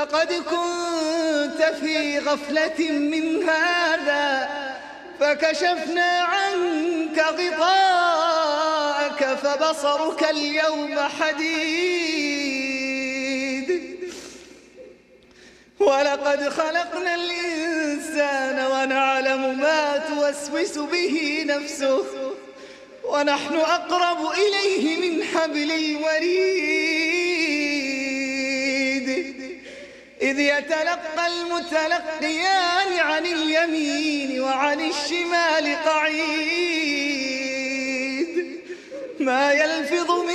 لقد كنت في غفلة من هذا فكشفنا عنك غطاءك فبصرك اليوم حديد ولقد خلقنا الإنسان ونعلم ما توسوس به نفسه ونحن أقرب إليه من حبل الوريد إذ يتلقى المتلقيان عن اليمين وعن الشمال قعيد ما يلفظ من